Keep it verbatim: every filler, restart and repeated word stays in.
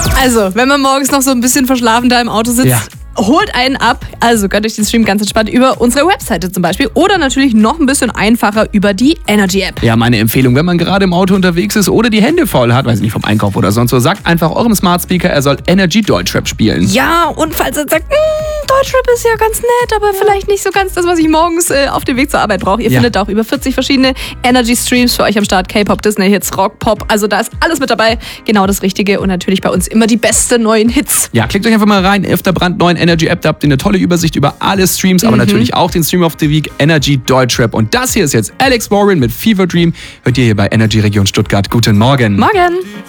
Also, wenn man morgens noch so ein bisschen verschlafen da im Auto sitzt, ja. holt einen ab. Also gönnt euch den Stream ganz entspannt über unsere Webseite zum Beispiel oder natürlich noch ein bisschen einfacher über die Energy-App. Ja, meine Empfehlung, wenn man gerade im Auto unterwegs ist oder die Hände voll hat, weiß nicht, vom Einkauf oder sonst so, sagt einfach eurem Smart Speaker, er soll Energy Deutschrap spielen. Ja, und falls er sagt, Deutschrap ist ja ganz nett, aber vielleicht nicht so ganz das, was ich morgens äh, auf dem Weg zur Arbeit brauche. Ihr ja. findet auch über vierzig verschiedene Energy-Streams für euch am Start. K-Pop, Disney-Hits, Rock, Pop. Also da ist alles mit dabei. Genau das Richtige und natürlich bei uns immer die besten neuen Hits. Ja, klickt euch einfach mal rein auf der brandneuen Energy-App. Da habt ihr eine tolle Übersicht über alle Streams, aber mhm. natürlich auch den Stream of the Week, Energy Deutschrap. Und das hier ist jetzt Alex Warren mit Fever Dream. Hört ihr hier bei Energy Region Stuttgart. Guten Morgen. Morgen.